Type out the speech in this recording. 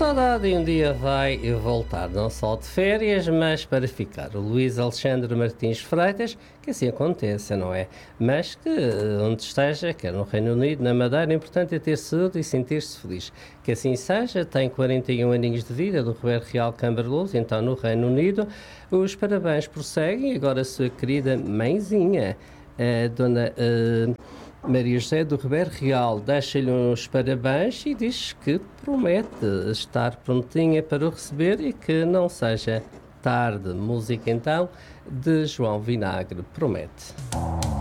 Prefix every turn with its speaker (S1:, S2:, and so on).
S1: saudade e um dia vai voltar, não só de férias, mas para ficar. O Luís Alexandre Martins Freitas, que assim aconteça, não é? Mas que onde esteja, quer no Reino Unido, na Madeira, o importante é ter saúde e sentir-se feliz. Que assim seja, tem 41 aninhos de vida, do Roberto Real Camberlouth, então no Reino Unido. Os parabéns prosseguem, agora a sua querida mãezinha, a dona Maria José do Roberto Real, deixa-lhe uns parabéns e diz que promete estar prontinha para o receber e que não seja tarde. Música então de João Vinagre, promete.